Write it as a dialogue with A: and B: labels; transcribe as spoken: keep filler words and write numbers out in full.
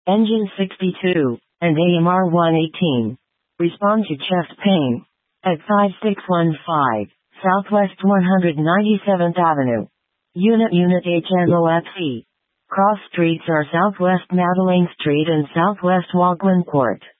A: Engine sixty-two, and A M R one eighteen. Respond to chest pain. At five six one five, Southwest one hundred ninety-seventh Avenue. Unit Unit H N O F C. Cross streets are Southwest Madeleine Street and Southwest Waglan Court.